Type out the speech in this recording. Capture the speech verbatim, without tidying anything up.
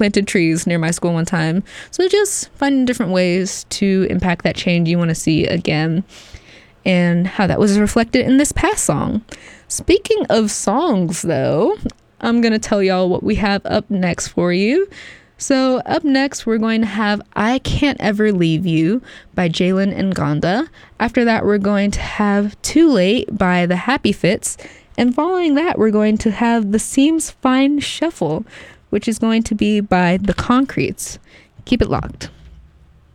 planted trees near my school one time. So just finding different ways to impact that change you want to see again, and how that was reflected in this past song. Speaking of songs, though, I'm going to tell y'all what we have up next for you. So up next, we're going to have I Can't Ever Leave You by Jalen and Gonda. After that, we're going to have Too Late by the Happy Fits. And following that, we're going to have The Seems Fine Shuffle, which is going to be by The Concretes. Keep it locked.